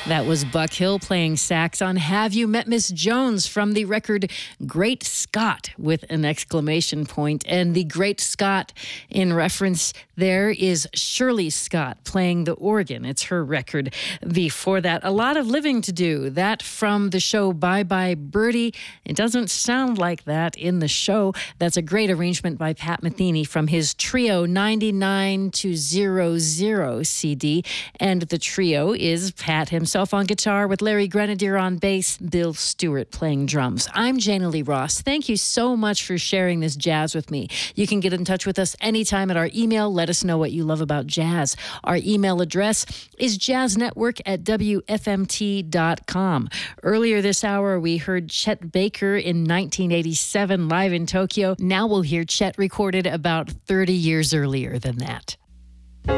That was Buck Hill playing sax on Have You Met Miss Jones from the record Great Scott with an exclamation point. And the Great Scott in reference there is Shirley Scott playing the organ. It's her record. Before that, A Lot of Living to Do. That from the show Bye Bye Birdie. It doesn't sound like that in the show. That's a great arrangement by Pat Metheny from his Trio 99 to 00 CD. And the trio is Pat himself on guitar with Larry Grenadier on bass, Bill Stewart playing drums. I'm Jana Lee Ross. Thank you so much for sharing this jazz with me. You can get in touch with us anytime at our email. Let us know what you love about jazz. Our email address is jazznetwork@wfmt.com. Earlier this hour, we heard Chet Baker in 1987 live in Tokyo. Now we'll hear Chet recorded about 30 years earlier than that.